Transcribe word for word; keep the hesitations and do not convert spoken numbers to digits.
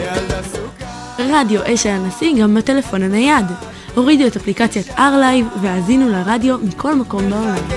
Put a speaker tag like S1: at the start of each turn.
S1: רדיו אשל הנשיא גם בטלפון הנייד. הורידו את אפליקציית R-Live והאזינו לרדיו מכל מקום בעולם.